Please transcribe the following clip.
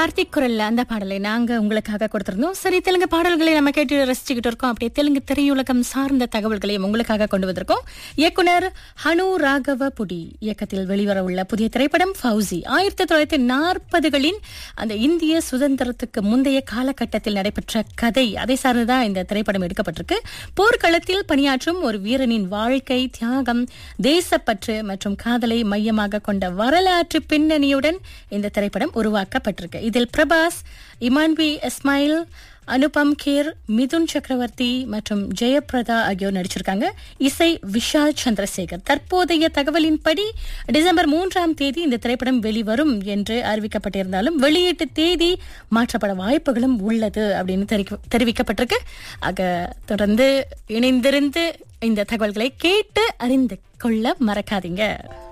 கார்த்திக் குரல்ல அந்த பாடலை நாங்க உங்களுக்காக கொடுத்திருந்தோம். சரி, தெலுங்கு பாடல்களை நம்ம கேட்டு ரசிச்சுக்கிட்டு இருக்கோம். அப்படியே தெலுங்கு திரையுலகம் சார்ந்த தகவல்களையும் உங்களுக்காக கொண்டு வந்திருக்கோம். இயக்குனர் ஹனு ராகவ புடி இயக்கத்தில் வெளிவர உள்ள புதிய திரைப்படம் ஃபவுசி 1940களின் அந்த இந்திய சுதந்திரத்துக்கு முந்தைய காலகட்டத்தில் நடைபெற்ற கதை, அதை சார்ந்துதான் இந்த திரைப்படம் எடுக்கப்பட்டிருக்கு. போர்க்களத்தில் பணியாற்றும் ஒரு வீரனின் வாழ்க்கை, தியாகம், தேசப்பற்று மற்றும் காதலை மையமாக கொண்ட வரலாற்று பின்னணியுடன் இந்த திரைப்படம் உருவாக்கப்பட்டிருக்கு. இதில் பிரபாஸ், இமான்வி இஸ்மாயில், அனுபம் கேர், மிதுன் சக்கரவர்த்தி மற்றும் ஜெயபிரதா ஆகியோர் நடிச்சிருக்காங்க. இசை விஷால் சந்திரசேகர். தற்போதைய தகவலின்படி டிசம்பர் 3ஆம் தேதி இந்த திரைப்படம் வெளிவரும் என்று அறிவிக்கப்பட்டிருந்தாலும் வெளியீட்டு தேதி மாற்றப்பட வாய்ப்புகளும் உள்ளது அப்படின்னு தெரிவிக்கப்பட்டிருக்கு. ஆக தொடர்ந்து இணைந்திருந்து இந்த தகவல்களை கேட்டு அறிந்து கொள்ள மறக்காதீங்க.